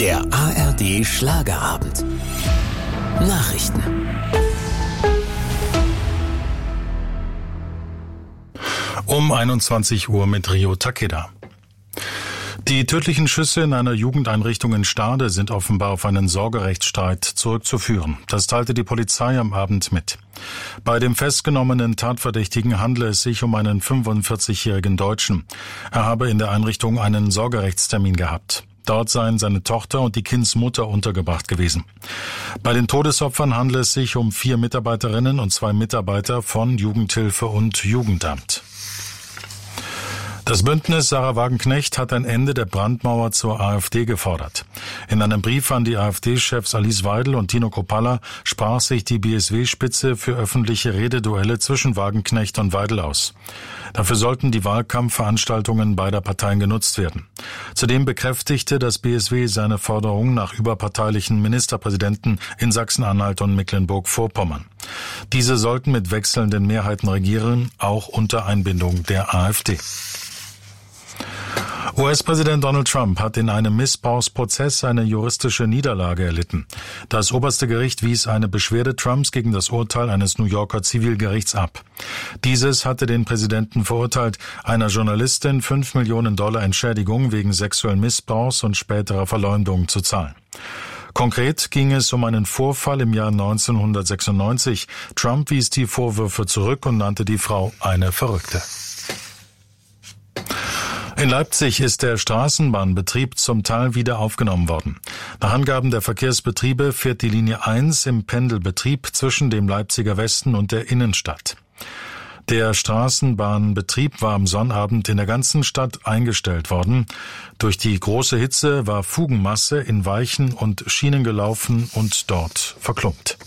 Der ARD Schlagerabend. Nachrichten. Um 21 Uhr mit Rio Takeda. Die tödlichen Schüsse in einer Jugendeinrichtung in Stade sind offenbar auf einen Sorgerechtsstreit zurückzuführen. Das teilte die Polizei am Abend mit. Bei dem festgenommenen Tatverdächtigen handle es sich um einen 45-jährigen Deutschen. Er habe in der Einrichtung einen Sorgerechtstermin gehabt. Dort seien seine Tochter und die Kindsmutter untergebracht gewesen. Bei den Todesopfern handle es sich um 4 Mitarbeiterinnen und 2 Mitarbeiter von Jugendhilfe und Jugendamt. Das Bündnis Sarah Wagenknecht hat ein Ende der Brandmauer zur AfD gefordert. In einem Brief an die AfD-Chefs Alice Weidel und Tino Kropalla sprach sich die BSW-Spitze für öffentliche Rededuelle zwischen Wagenknecht und Weidel aus. Dafür sollten die Wahlkampfveranstaltungen beider Parteien genutzt werden. Zudem bekräftigte das BSW seine Forderung nach überparteilichen Ministerpräsidenten in Sachsen-Anhalt und Mecklenburg-Vorpommern. Diese sollten mit wechselnden Mehrheiten regieren, auch unter Einbindung der AfD. US-Präsident Donald Trump hat in einem Missbrauchsprozess eine juristische Niederlage erlitten. Das oberste Gericht wies eine Beschwerde Trumps gegen das Urteil eines New Yorker Zivilgerichts ab. Dieses hatte den Präsidenten verurteilt, einer Journalistin $5 Millionen Entschädigung wegen sexuellen Missbrauchs und späterer Verleumdung zu zahlen. Konkret ging es um einen Vorfall im Jahr 1996. Trump wies die Vorwürfe zurück und nannte die Frau eine Verrückte. In Leipzig ist der Straßenbahnbetrieb zum Teil wieder aufgenommen worden. Nach Angaben der Verkehrsbetriebe fährt die Linie 1 im Pendelbetrieb zwischen dem Leipziger Westen und der Innenstadt. Der Straßenbahnbetrieb war am Sonnabend in der ganzen Stadt eingestellt worden. Durch die große Hitze war Fugenmasse in Weichen und Schienen gelaufen und dort verklumpt.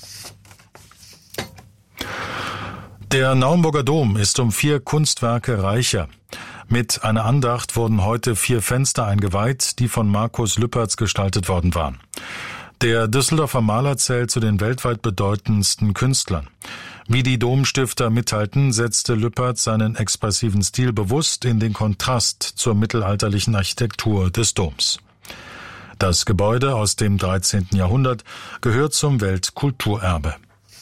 Der Naumburger Dom ist um 4 Kunstwerke reicher. Mit einer Andacht wurden heute 4 Fenster eingeweiht, die von Markus Lüpertz gestaltet worden waren. Der Düsseldorfer Maler zählt zu den weltweit bedeutendsten Künstlern. Wie die Domstifter mitteilten, setzte Lüpertz seinen expressiven Stil bewusst in den Kontrast zur mittelalterlichen Architektur des Doms. Das Gebäude aus dem 13. Jahrhundert gehört zum Weltkulturerbe.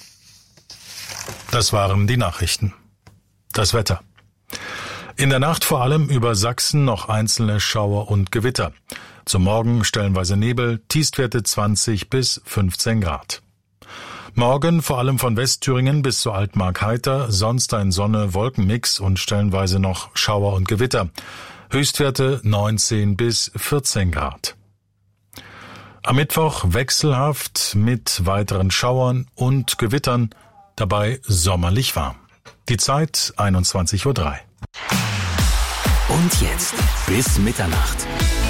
Das waren die Nachrichten. Das Wetter. In der Nacht vor allem über Sachsen noch einzelne Schauer und Gewitter. Zum Morgen stellenweise Nebel, Tiefstwerte 20 bis 15 Grad. Morgen vor allem von Westthüringen bis zur Altmark heiter, sonst ein Sonne-Wolkenmix und stellenweise noch Schauer und Gewitter. Höchstwerte 19 bis 14 Grad. Am Mittwoch wechselhaft mit weiteren Schauern und Gewittern, dabei sommerlich warm. Die Zeit 21:03 Uhr. Und jetzt bis Mitternacht.